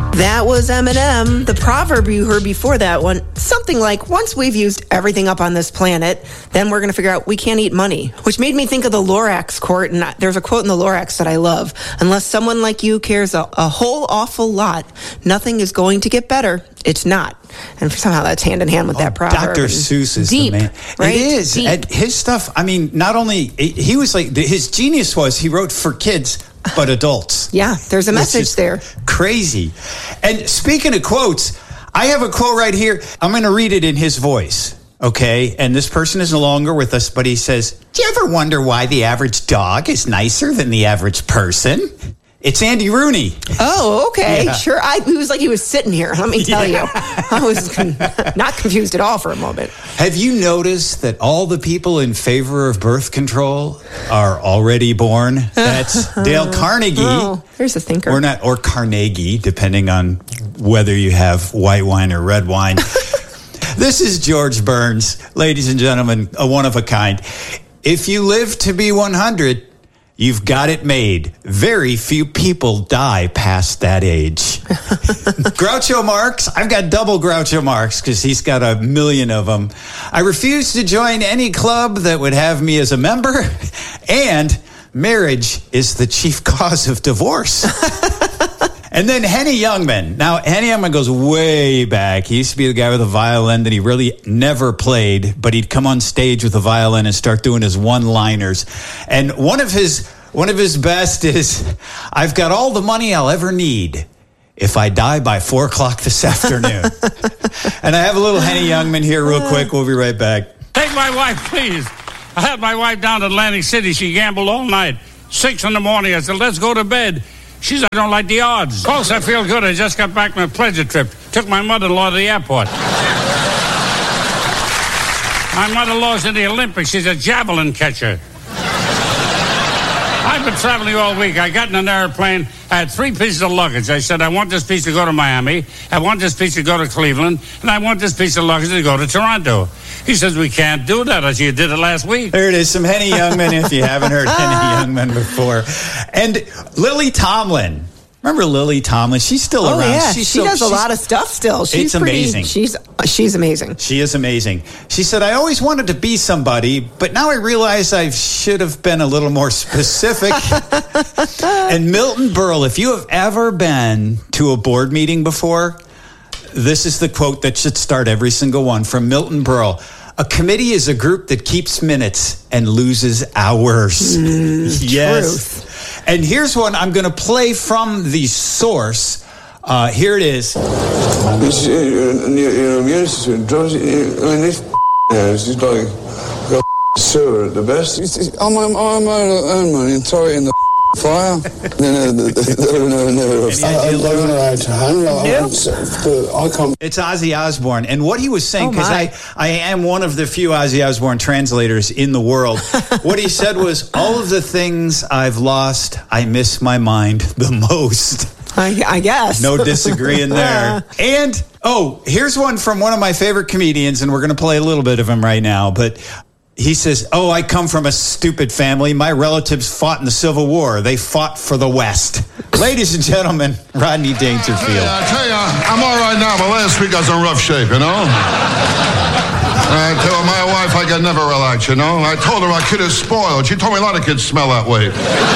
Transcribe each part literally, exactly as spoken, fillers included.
That was Eminem. The proverb you heard before that one, something like, once we've used everything up on this planet, then we're going to figure out we can't eat money, which made me think of the Lorax court. And there's a quote in the Lorax that I love. Unless someone like you cares a, a whole awful lot, nothing is going to get better. It's not. And somehow that's hand in hand with oh, that proverb. Doctor Seuss is deep, the man. Right? It is. Deep. And his stuff, I mean, not only, he was like, his genius was he wrote for kids, but adults. Yeah, there's a message there. Crazy. And speaking of quotes, I have a quote right here. I'm going to read it in his voice, okay? And this person is no longer with us, but he says, "Do you ever wonder why the average dog is nicer than the average person?" It's Andy Rooney. Oh, okay. Yeah. Sure. I, it was like he was sitting here. Let me tell yeah. you. I was con- not confused at all for a moment. Have you noticed that all the people in favor of birth control are already born? That's Dale Carnegie. Oh, there's a thinker. Or not, or Carnegie, depending on whether you have white wine or red wine. This is George Burns, ladies and gentlemen, a one of a kind. If you live to be one hundred, you've got it made. Very few people die past that age. Groucho Marx. I've got double Groucho Marx because he's got a million of them. I refuse to join any club that would have me as a member. And marriage is the chief cause of divorce. And then Henny Youngman. Now, Henny Youngman goes way back. He used to be the guy with a violin that he really never played, but he'd come on stage with a violin and start doing his one-liners. And one of his one of his best is, "I've got all the money I'll ever need if I die by four o'clock this afternoon." And I have a little Henny Youngman here real quick. We'll be right back. Take my wife, please. I had my wife down to Atlantic City. She gambled all night. Six in the morning, I said, "Let's go to bed." She said, "I don't like the odds." Of course, I feel good. I just got back from a pleasure trip. Took my mother-in-law to the airport. My mother-in-law's in the Olympics. She's a javelin catcher. I've been traveling all week. I got in an airplane. I had three pieces of luggage. I said, I want this piece to go to Miami. I want this piece to go to Cleveland. And I want this piece of luggage to go to Toronto. He says, "We can't do that." I said, "You did it last week." There it is, some Henny Youngman if you haven't heard Henny Youngman before. And Lily Tomlin. Remember Lily Tomlin? She's still oh, around. Yeah. She's she so, does a lot of stuff still. She's it's pretty, amazing. She's she's amazing. She is amazing. She said, "I always wanted to be somebody, but now I realize I should have been a little more specific." And Milton Berle, if you have ever been to a board meeting before, this is the quote that should start every single one from Milton Berle. "A committee is a group that keeps minutes and loses hours." Mm, yes. Truth. And here's one I'm going to play from the source. Uh, here it is. It's, uh, your immune system drugs. I mean, this is like a sewer at the best. I'm, I'm, I'm own money and throw it in the fire. No, no, no, no. It's Ozzy Osbourne. And what he was saying, because oh I, I am one of the few Ozzy Osbourne translators in the world, what he said was, all of the things I've lost, I miss my mind the most. I, I guess. No disagreeing there. And, oh, here's one from one of my favorite comedians, and we're going to play a little bit of him right now, but he says, "Oh, I come from a stupid family. My relatives fought in the Civil War. They fought for the West." Ladies and gentlemen, Rodney Dangerfield. Hey, I tell you, I'm all right now, but last week I was in rough shape, you know? I tell my wife I can never relax, you know? I told her our kid is spoiled. She told me a lot of kids smell that way.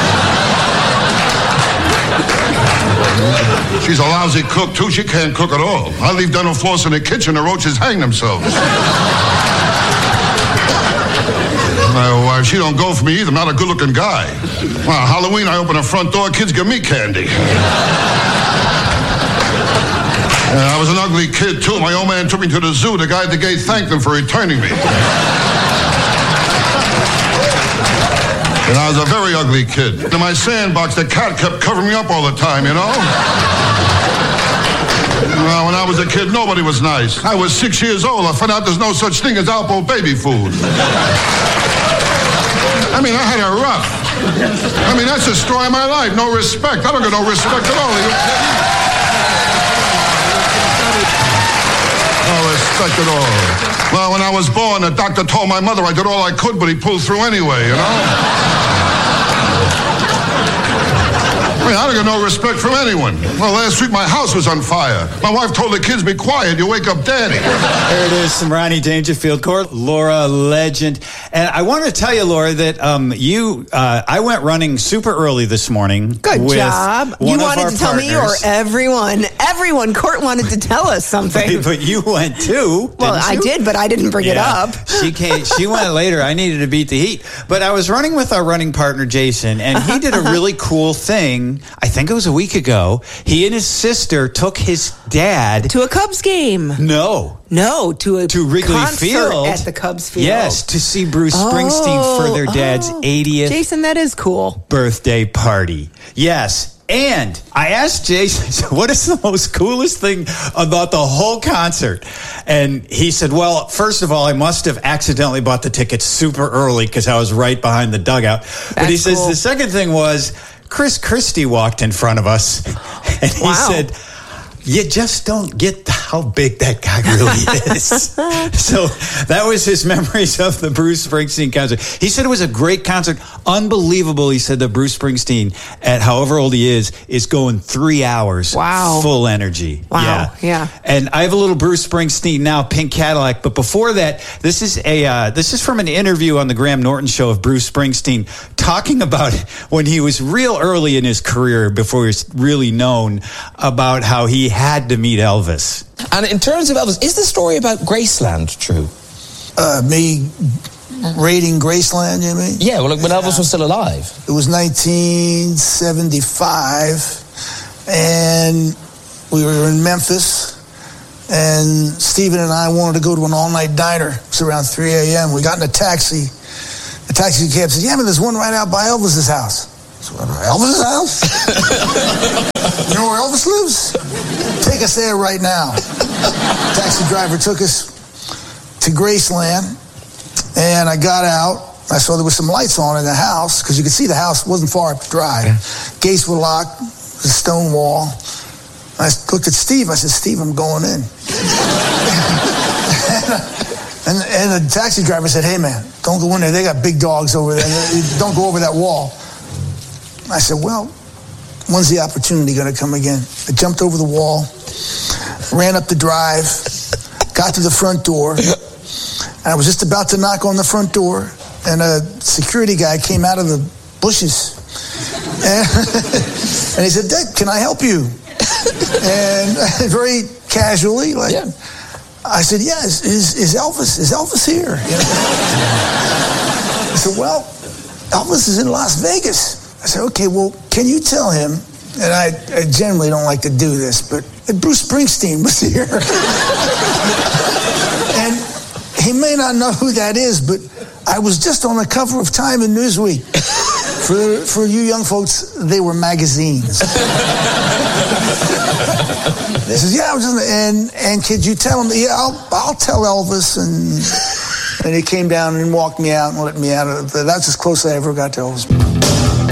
She's a lousy cook, too. She can't cook at all. I leave dental floss in the kitchen, the roaches hang themselves. My wife, she don't go for me either. I'm not a good-looking guy. Well, Halloween, I open the front door, kids give me candy. Uh, I was an ugly kid, too. My old man took me to the zoo. The guy at the gate thanked him for returning me. And I was a very ugly kid. In my sandbox, the cat kept covering me up all the time, you know? Well, when I was a kid, nobody was nice. I was six years old. I found out there's no such thing as Alpo baby food. I mean, I had it rough. I mean, that's the story of my life. No respect. I don't get no respect at all. No respect at all. Well, when I was born, the doctor told my mother I did all I could, but he pulled through anyway, you know? I mean, I don't get no respect from anyone. Well, last week my house was on fire. My wife told the kids, be quiet, you wake up daddy. There it is, some Ronnie Dangerfield Court, Laura Legend. And I want to tell you, Laura, that um, you, uh, I went running super early this morning. Good with job. One You of wanted our to tell partners. me or everyone? Everyone. Court wanted to tell us something. But, but you went too. Well, didn't I you? did, but I didn't bring it Yeah. up. She came. She went later. I needed to beat the heat. But I was running with our running partner, Jason, and he did a really cool thing. I think it was a week ago. He and his sister took his dad. To a Cubs game. No. No, to a To Wrigley concert Field. at the Cubs field. Yes, to see Bruce Springsteen for their dad's oh. eightieth Jason, that is cool. birthday party. Yes. And I asked Jason, what is the most coolest thing about the whole concert? And he said, well, first of all, I must have accidentally bought the tickets super early because I was right behind the dugout. But he That's says cool. the second thing was Chris Christie walked in front of us and he Wow. said, you just don't get how big that guy really is. So that was his memories of the Bruce Springsteen concert. He said it was a great concert. Unbelievable. He said that Bruce Springsteen, at however old he is, is going three hours. Wow. Full energy. Wow. Yeah. Yeah. And I have a little Bruce Springsteen now, Pink Cadillac. But before that, this is a uh, this is from an interview on the Graham Norton Show of Bruce Springsteen talking about when he was real early in his career, before he was really known, about how he had to meet Elvis. And in terms of Elvis, is the story about Graceland true? Uh, me raiding Graceland, you mean? Yeah, well, like when Elvis was still alive. It was nineteen seventy-five, and we were in Memphis, and Stephen and I wanted to go to an all-night diner. It was around three a.m. We got in a taxi. The taxi cab said, yeah, man, there's one right out by Elvis's house. So, Elvis's house? You know where Elvis lives? Take us there right now. Taxi driver took us to Graceland, and I got out. I saw there was some lights on in the house, because you could see the house wasn't far up the drive. Yeah. Gates were locked, a stone wall. I looked at Steve. I said, Steve, I'm going in. and, and the taxi driver said, hey, man, don't go in there. They got big dogs over there. Don't go over that wall. I said, well, when's the opportunity going to come again? I jumped over the wall, ran up the drive, got to the front door, and I was just about to knock on the front door, and a security guy came out of the bushes. And, and he said, Dick, can I help you? And very casually, like, yeah. I said, yeah, is, is, is Elvis, is Elvis here? You know? I said, well, Elvis is in Las Vegas. I said, okay, well, can you tell him, and I, I generally don't like to do this, but Bruce Springsteen was here. And he may not know who that is, but I was just on the cover of Time and Newsweek. For, for you young folks, they were magazines. He says, yeah, I was just, and, and could you tell him, yeah, I'll, I'll tell Elvis, and, and he came down and walked me out and let me out of the, that's as close as I ever got to Elvis.